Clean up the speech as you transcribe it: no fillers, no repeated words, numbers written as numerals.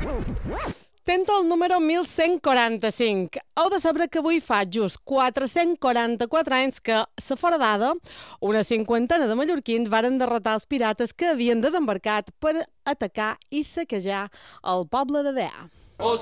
Tento el número 1145. Heu de saber que avui fa just 444 anys que, la foradada, una cinquantena de mallorquins varen derrotar els pirates que havien desembarcat per atacar i saquejar el poble de Deà.